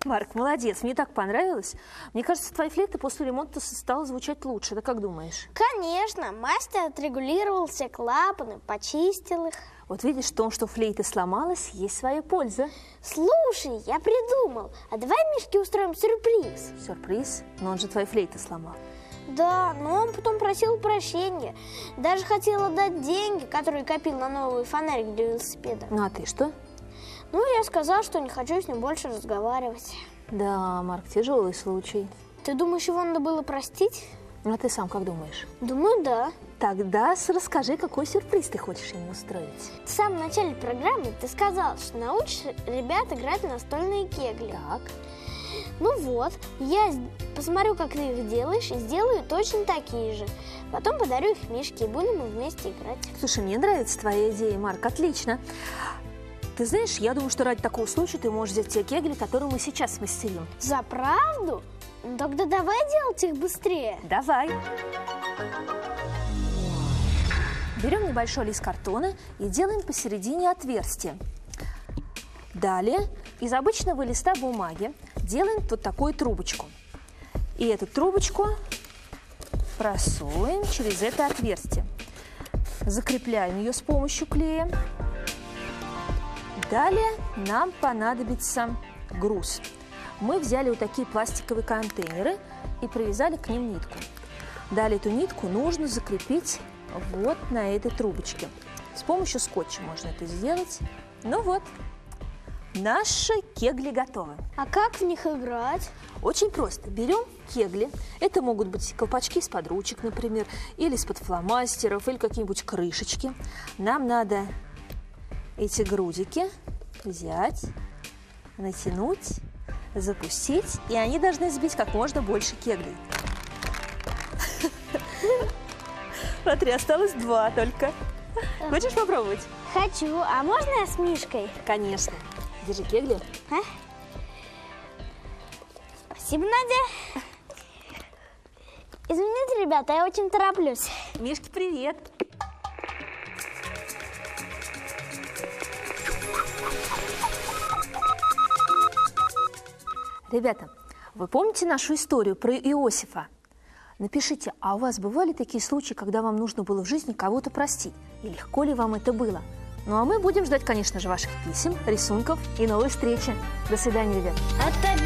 Марк, молодец, мне так понравилось. Мне кажется, твоя флейта после ремонта стала звучать лучше. Ты как думаешь? Конечно, мастер отрегулировал все клапаны, почистил их. Вот видишь, в том, что флейта сломалась, есть своя польза. Слушай, я придумал. А давай Мишке устроим сюрприз. Сюрприз? Но он же твою флейту сломал. Да, но он потом просил прощения. Даже хотел отдать деньги, которые копил на новый фонарик для велосипеда. Ну а ты что? Ну, я сказал, что не хочу с ним больше разговаривать. Да, Марк, тяжелый случай. Ты думаешь, его надо было простить? А ты сам как думаешь? Думаю, да. Тогда расскажи, какой сюрприз ты хочешь ему устроить. В самом начале программы ты сказал, что научишь ребят играть в настольные кегли. Так. Ну вот, я посмотрю, как ты их делаешь, и сделаю точно такие же. Потом подарю их Мишке, и будем мы вместе играть. Слушай, мне нравится твоя идея, Марк, отлично. Ты знаешь, я думаю, что ради такого случая ты можешь взять те кегли, которые мы сейчас смастерим. За правду? Ну, тогда давай делать их быстрее. Давай. Берем небольшой лист картона и делаем посередине отверстие. Далее из обычного листа бумаги делаем вот такую трубочку. И эту трубочку просовываем через это отверстие. Закрепляем ее с помощью клея. Далее нам понадобится груз. Мы взяли вот такие пластиковые контейнеры и привязали к ним нитку. Далее эту нитку нужно закрепить вот на этой трубочке. С помощью скотча можно это сделать. Ну вот, наши кегли готовы. А как в них играть? Очень просто. Берем кегли. Это могут быть колпачки из-под ручек, например, или из-под фломастеров, или какие-нибудь крышечки. Нам надо эти грузики взять, натянуть, запустить, и они должны сбить как можно больше кеглей. Смотри, осталось 2 только. Хочешь попробовать? Хочу. А можно я с Мишкой? Конечно. Держи кегли. А? Спасибо, Надя. Извините, ребята, я очень тороплюсь. Мишке, привет. Ребята, вы помните нашу историю про Иосифа? Напишите, а у вас бывали такие случаи, когда вам нужно было в жизни кого-то простить? И легко ли вам это было? Ну а мы будем ждать, конечно же, ваших писем, рисунков и новой встречи. До свидания, ребят.